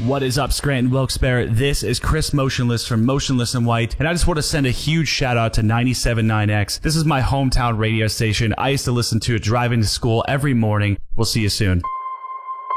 What is up, Scranton Wilkes-Barre? This is Chris Motionless from Motionless in White, and I just want to send a huge shout out to 97.9X. This is my hometown radio station. I used to listen to it driving to school every morning. We'll see you soon.